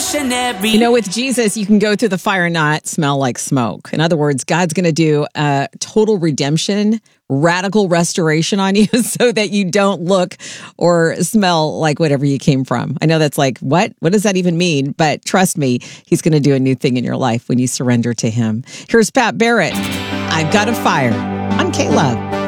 revolutionary. With Jesus, you can go through the fire and not smell like smoke. In other words, God's going to do a total redemption, radical restoration on you so that you don't look or smell like whatever you came from. I know that's like, what? What does that even mean? But trust me, he's going to do a new thing in your life when you surrender to him. Here's Pat Barrett. I've Got a Fire on K-Love.